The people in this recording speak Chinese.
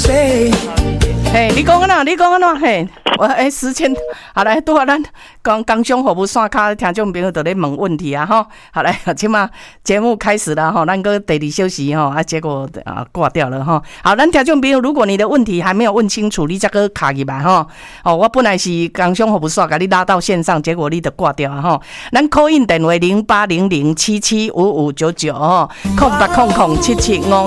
嘿，你讲安怎？嘿，时间好来，拄好咱工商服务线卡听众朋友都咧问问题啊吼。好来，即马节目开始了吼，咱个第二小时吼，结果挂掉了吼。好，咱听众朋友，如果你的问题还没有问清楚，你再个卡入来吼。哦，我本来是工商服务线，甲你拉到线上，结果你就挂掉啊吼。咱 call in 电话0800775599吼，0800775599。